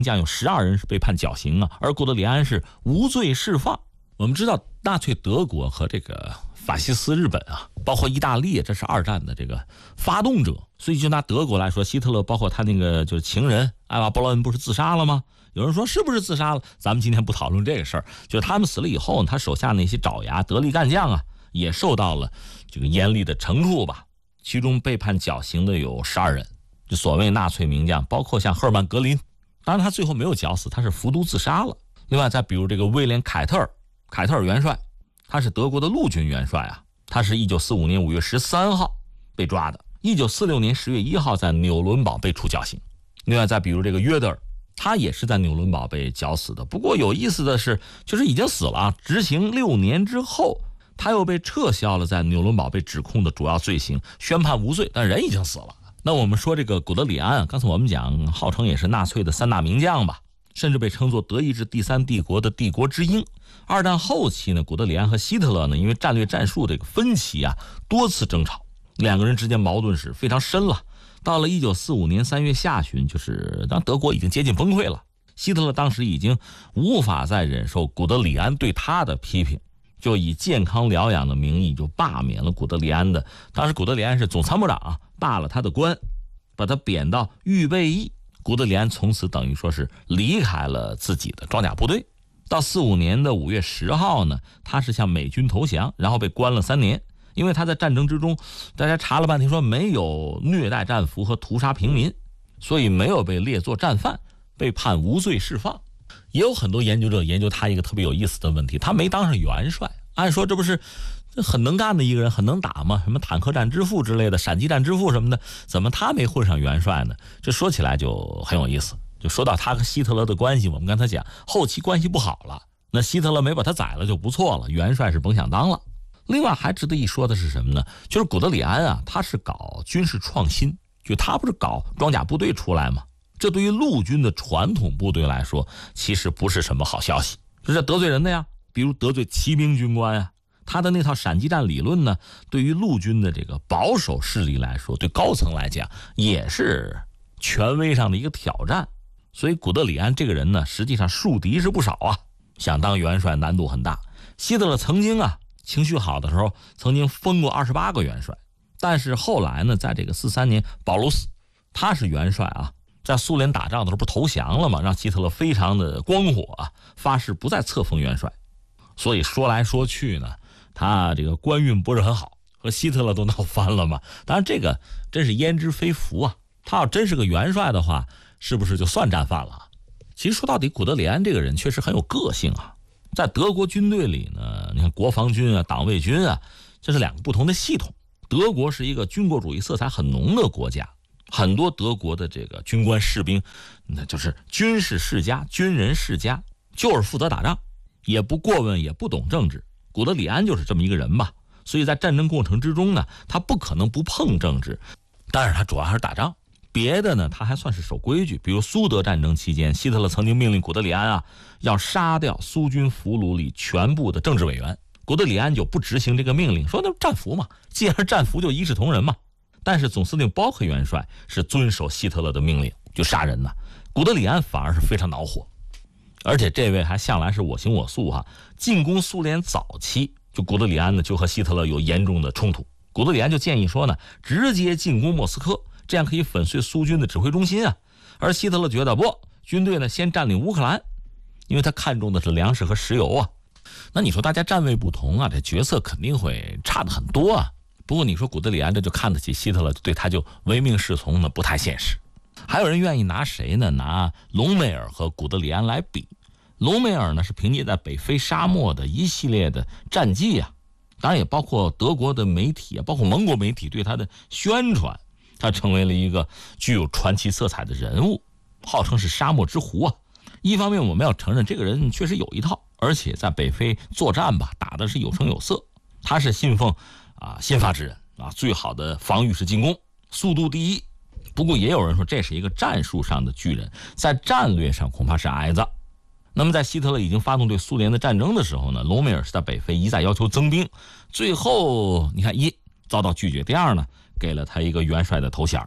将有12人是被判绞刑啊，而古德里安是无罪释放。我们知道纳粹德国和这个法西斯日本啊，包括意大利，这是2战的这个发动者。所以就拿德国来说，希特勒包括他那个就是情人艾娃·勃劳恩不是自杀了吗？有人说是不是自杀了？咱们今天不讨论这个事儿，就是他们死了以后，他手下那些爪牙得力干将啊，也受到了这个严厉的惩处吧。其中被判绞刑的有12人，就所谓纳粹名将，包括像赫尔曼·格林，当然他最后没有绞死，他是服毒自杀了。另外再比如这个威廉·凯特尔元帅，他是德国的陆军元帅啊，他是1945年5月13号被抓的，1946年10月1号在纽伦堡被处绞刑。另外再比如这个约德尔，他也是在纽伦堡被绞死的。不过有意思的是，就是已经死了啊，执行6年之后，他又被撤销了在纽伦堡被指控的主要罪行，宣判无罪，但人已经死了。那我们说这个古德里安，刚才我们讲号称也是纳粹的3大名将吧，甚至被称作德意志第3帝国的帝国之鹰。2战后期呢，古德里安和希特勒呢，因为战略战术这个分歧啊，多次争吵，两个人之间矛盾是非常深了。到了1945年3月下旬，就是当德国已经接近崩溃了，希特勒当时已经无法再忍受古德里安对他的批评，就以健康疗养的名义就罢免了古德里安的。当时古德里安是总参谋长啊，罢了他的官，把他贬到预备役。古德里安从此等于说是离开了自己的装甲部队。到45年的5月10号呢，他是向美军投降，然后被关了3年。因为他在战争之中，大家查了半天说没有虐待战俘和屠杀平民，所以没有被列作战犯，被判无罪释放。也有很多研究者研究他一个特别有意思的问题，他没当上元帅，按说这不是很能干的一个人，很能打吗？什么坦克战之父之类的，闪击战之父什么的，怎么他没混上元帅呢？这说起来就很有意思。就说到他和希特勒的关系，我们刚才讲后期关系不好了，那希特勒没把他宰了就不错了，元帅是甭想当了。另外还值得一说的是什么呢？就是古德里安啊，他是搞军事创新，就他不是搞装甲部队出来吗？这对于陆军的传统部队来说，其实不是什么好消息，这是得罪人的呀。比如得罪骑兵军官啊，他的那套闪击战理论呢，对于陆军的这个保守势力来说，对高层来讲也是权威上的一个挑战。所以古德里安这个人呢，实际上树敌是不少啊，想当元帅难度很大。希特勒曾经啊，情绪好的时候曾经封过28个元帅，但是后来呢，在这个43年，保卢斯他是元帅啊，在苏联打仗的时候不是投降了吗？让希特勒非常的光火啊，发誓不再册封元帅。所以说来说去呢，他这个官运不是很好，和希特勒都闹翻了嘛。当然这个真是焉知非福啊，他要真是个元帅的话，是不是就算战犯了？其实说到底，古德里安这个人确实很有个性啊。在德国军队里呢，你看国防军啊、党卫军啊，这是2个不同的系统。德国是一个军国主义色彩很浓的国家，很多德国的这个军官士兵，那就是军事世家、军人世家，就是负责打仗，也不过问，也不懂政治。古德里安就是这么一个人吧，所以在战争过程之中呢，他不可能不碰政治，但是他主要还是打仗。别的呢，他还算是守规矩。比如苏德战争期间，希特勒曾经命令古德里安啊，要杀掉苏军俘虏里全部的政治委员。古德里安就不执行这个命令，说那战俘嘛，既然战俘就一视同仁嘛。但是总司令包克元帅是遵守希特勒的命令，就杀人呢。古德里安反而是非常恼火，而且这位还向来是我行我素哈。进攻苏联早期，就古德里安呢就和希特勒有严重的冲突。古德里安就建议说呢，直接进攻莫斯科，这样可以粉碎苏军的指挥中心啊。而希特勒觉得不，军队呢先占领乌克兰，因为他看重的是粮食和石油啊。那你说大家站位不同啊，这角色肯定会差得很多啊。不过你说古德里安这就看得起希特勒，对他就唯命是从呢，不太现实。还有人愿意拿谁呢？拿隆美尔和古德里安来比。隆美尔呢是凭借在北非沙漠的一系列的战绩啊，当然也包括德国的媒体啊，包括盟国媒体对他的宣传，他成为了一个具有传奇色彩的人物，号称是沙漠之狐啊。一方面我们要承认这个人确实有一套，而且在北非作战吧，打的是有声有色。他是信奉先发制人啊，最好的防御是进攻，速度第一。不过也有人说这是一个战术上的巨人，在战略上恐怕是矮子。那么在希特勒已经发动对苏联的战争的时候呢，隆美尔是在北非一再要求增兵，最后你看，一遭到拒绝，第二呢给了他一个元帅的头衔。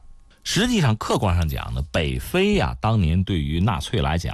实际上客观上讲呢，北非啊，当年对于纳粹来讲